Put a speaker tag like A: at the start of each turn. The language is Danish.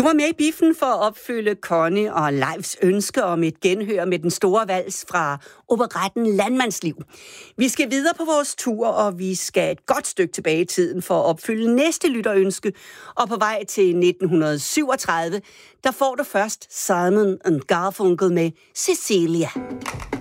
A: er med i biffen for at opfylde Connie og Leifs ønske om et genhør med den store vals fra operetten Landmandsliv. Vi skal videre på vores tur, og vi skal et godt stykke tilbage i tiden for at opfylde næste lytterønske. Og på vej til 1937, der får du først Simon & Garfunkel med Cecilia.